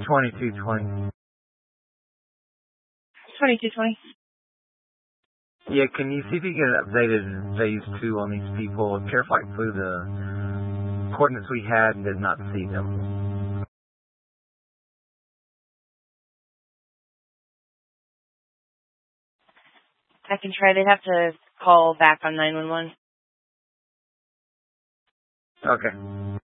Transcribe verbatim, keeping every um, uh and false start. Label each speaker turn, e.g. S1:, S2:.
S1: twenty-two twenty.
S2: twenty-two twenty.
S1: Yeah, can you see if you get an updated phase two on these people? Careful, I flew the coordinates we had and did not see them.
S2: I can try. They'd have to call back on nine one one.
S1: Okay.